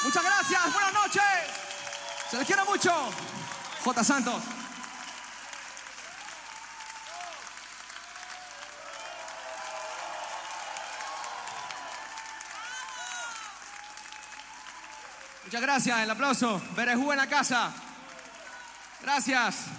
Muchas gracias, buenas noches. Se les quiere mucho. J. Santos. Muchas gracias, el aplauso. Berejú en la casa. Gracias.